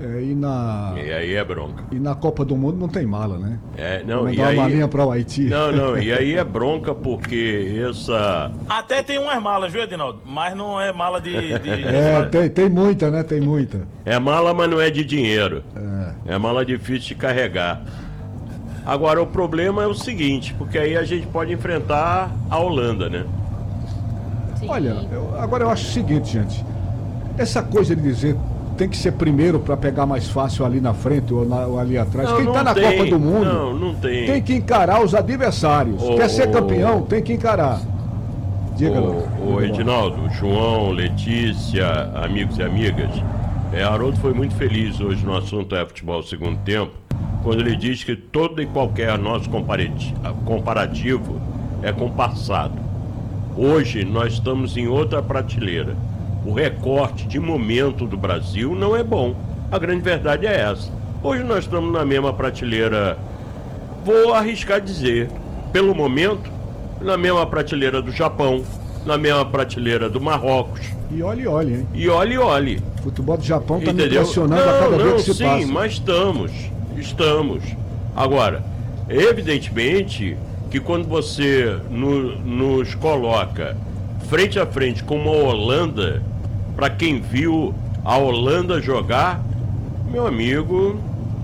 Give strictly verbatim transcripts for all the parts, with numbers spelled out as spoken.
É, e, na... e aí é bronca. E na Copa do Mundo não tem mala, né? É, não, Mandar e aí... uma malinha para o Haiti. Não, não, e aí é bronca porque essa... Até tem umas malas, viu, Edinaldo? Mas não é mala de... de... É, tem, tem muita, né? Tem muita. É mala, mas não é de dinheiro. É. É mala difícil de carregar. Agora, o problema é o seguinte, porque aí a gente pode enfrentar a Holanda, né? Sim. Olha, eu, agora eu acho o seguinte, gente. Essa coisa de dizer tem que ser primeiro para pegar mais fácil ali na frente ou, na, ou ali atrás. Não, Quem não está na tem, Copa do Mundo não, não tem. tem que encarar os adversários. Ô, Quer ser ô, campeão, tem que encarar. Diga, Ô, ô Edinaldo, João, Letícia, amigos e amigas, é, Haroldo foi muito feliz hoje no assunto é futebol segundo tempo, quando ele diz que todo e qualquer nosso comparati- comparativo é com o passado. Hoje nós estamos em outra prateleira. O recorte de momento do Brasil não é bom. A grande verdade é essa. Hoje nós estamos na mesma prateleira, vou arriscar dizer, pelo momento, na mesma prateleira do Japão, na mesma prateleira do Marrocos. E olhe, olhe, hein? E olhe, olhe. O futebol do Japão está me Entendeu? impressionando a Não, cada não, vez que se sim, passa. mas estamos, estamos. Agora, evidentemente que quando você no- nos coloca frente a frente com uma Holanda, para quem viu a Holanda jogar, meu amigo,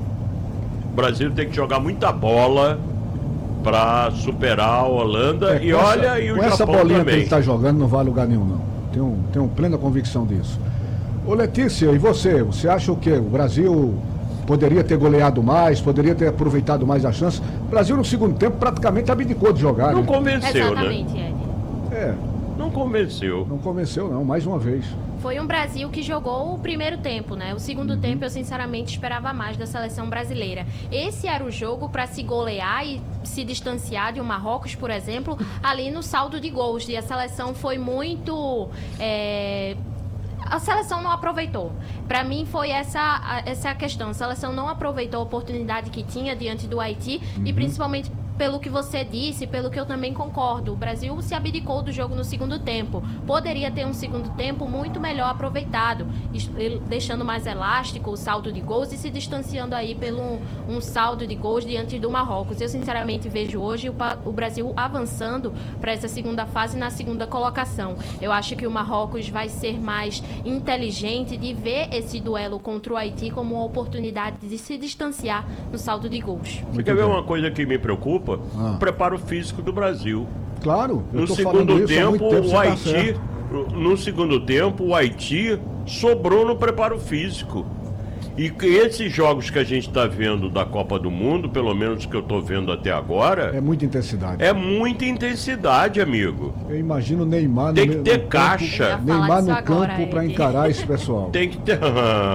o Brasil tem que jogar muita bola para superar a Holanda. É, e com olha, essa, e o com essa Japão bolinha que também. ele está jogando não vai a lugar nenhum, não. Tenho, tenho plena convicção disso. Ô Letícia, e você? Você acha o quê? O Brasil poderia ter goleado mais, poderia ter aproveitado mais a chance? O Brasil no segundo tempo praticamente abdicou de jogar, Não né? convenceu, né? Exatamente, Ed. É, Não convenceu. não convenceu não, mais uma vez. Foi um Brasil que jogou o primeiro tempo, né? O segundo Uhum. tempo eu sinceramente esperava mais da seleção brasileira. Esse era o jogo para se golear e se distanciar de um Marrocos, por exemplo, ali no saldo de gols. E a seleção foi muito... é, A seleção não aproveitou. Para mim foi essa a, essa a questão. A seleção não aproveitou a oportunidade que tinha diante do Haiti e principalmente pelo que você disse, pelo que eu também concordo. O Brasil se abdicou do jogo no segundo tempo. Poderia ter um segundo tempo muito melhor aproveitado, es- el- deixando mais elástico o saldo de gols e se distanciando aí pelo um, um saldo de gols diante do Marrocos. Eu sinceramente vejo hoje o, pa- o Brasil avançando para essa segunda fase na segunda colocação. Eu acho que o Marrocos vai ser mais inteligente de ver esse duelo contra o Haiti como uma oportunidade de se distanciar no saldo de gols. Você quer ver uma coisa que me preocupa? Ah. O preparo físico do Brasil. Claro, eu No tô falando segundo isso há tempo, muito tempo, o você tá Haiti, certo. no segundo tempo, o Haiti sobrou no preparo físico. E que esses jogos que a gente está vendo da Copa do Mundo, pelo menos que eu estou vendo até agora, É muita intensidade. é muita intensidade, amigo. Eu imagino o Neymar Tem no, que no ter campo- caixa. Eu ia falar Neymar disso no agora, campo para Ed. encarar esse pessoal. Tem que ter.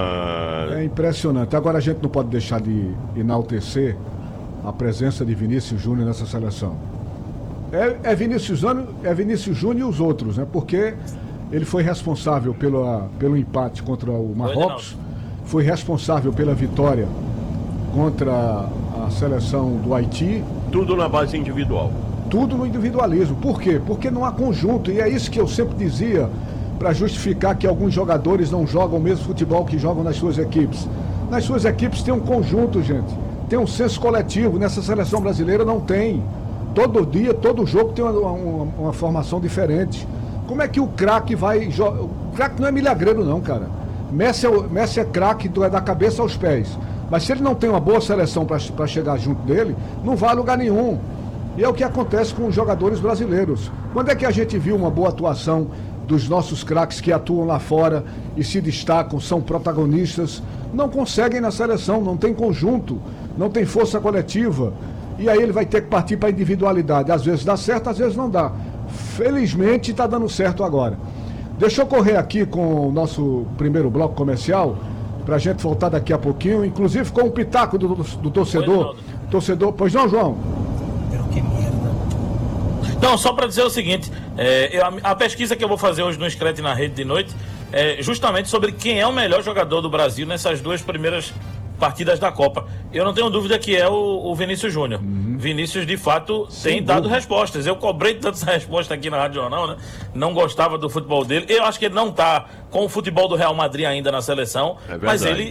É impressionante. Agora a gente não pode deixar de enaltecer a presença de Vinícius Júnior nessa seleção. É, é, Vinícius Júnior, é Vinícius Júnior e os outros, né? Porque ele foi responsável pela, pelo empate contra o Marrocos, foi responsável pela vitória contra a seleção do Haiti, Tudo na base individual. tudo no individualismo. Por quê? Porque não há conjunto. E é isso que eu sempre dizia para justificar que alguns jogadores não jogam o mesmo futebol que jogam nas suas equipes. Nas suas equipes tem um conjunto, gente. Tem um senso coletivo. Nessa seleção brasileira não tem. Todo dia, todo jogo tem uma, uma, uma formação diferente. Como é que o craque vai... jo- O craque não é milagreiro não, cara. Messi é, o- Messi é craque do- é da cabeça aos pés. Mas se ele não tem uma boa seleção para chegar junto dele, não vai a lugar nenhum. E é o que acontece com os jogadores brasileiros. Quando é que a gente viu uma boa atuação dos nossos craques que atuam lá fora e se destacam, são protagonistas? Não conseguem na seleção, não tem conjunto, não tem força coletiva. E aí ele vai ter que partir para a individualidade. Às vezes dá certo, às vezes não dá. Felizmente está dando certo agora. Deixa eu correr aqui com o nosso primeiro bloco comercial, para a gente voltar daqui a pouquinho, inclusive com o pitaco do, do torcedor. Torcedor, pois não, João? Não, só para dizer o seguinte, é, eu- a, a pesquisa que eu vou fazer hoje no Escrete na Rede de noite é justamente sobre quem é o melhor jogador do Brasil nessas duas primeiras partidas da Copa. Eu não tenho dúvida que é o, o Vinícius Júnior. Vinícius, de fato, tem dado respostas. Eu cobrei tanto essa resposta aqui na Rádio Jornal, né? Não gostava do futebol dele. Eu acho que ele não está com o futebol do Real Madrid ainda na seleção, É mas verdade. ele